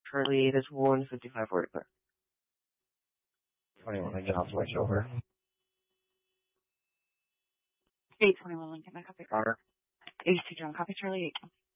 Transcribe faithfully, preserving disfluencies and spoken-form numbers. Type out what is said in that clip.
Charlie eight is one fifty-five forty clear. twenty-one, again, I'll switch over. eight twenty-one Lincoln, I copy. Roger. eighty-two John, copy Charlie eight.